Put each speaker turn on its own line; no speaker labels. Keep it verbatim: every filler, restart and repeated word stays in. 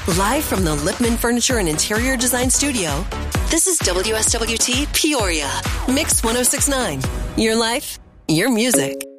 Live from the Lipman Furniture and Interior Design Studio, this is W S W T Peoria, Mix one oh six point nine. Your life, your music.